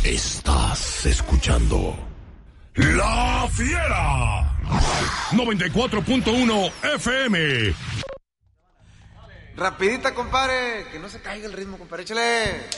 Estás escuchando La Fiera 94.1 FM. Rapidita, compadre, que no se caiga el ritmo, compadre, échale.